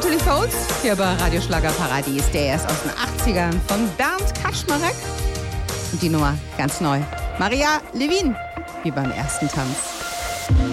natürlich bei uns hier bei Radioschlager Paradies. Der ist aus den 80ern von Bernd Kaczmarek. Und die Nummer ganz neu. Maria Levin, wie beim ersten Tanz.